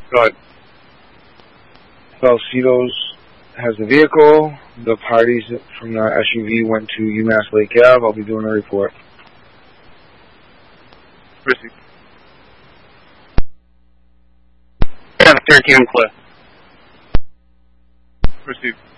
Go ahead. Falsitos has the vehicle. The parties from the SUV went to UMass Lake Ave. I'll be doing a report. Proceed. 13 clear. Proceed.